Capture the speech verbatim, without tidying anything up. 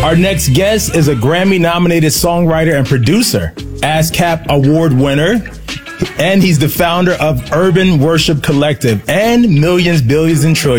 Our next guest is a Grammy-nominated songwriter and producer, ASCAP Award winner, and he's the founder of Urban Worship Collective and Millions, Billions, and Trillions.